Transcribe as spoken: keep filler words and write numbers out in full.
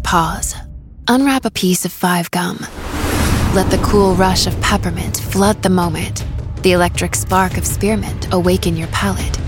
pause. Unwrap a piece of five gum. Let the cool rush of peppermint flood the moment. The electric spark of spearmint awaken your palate.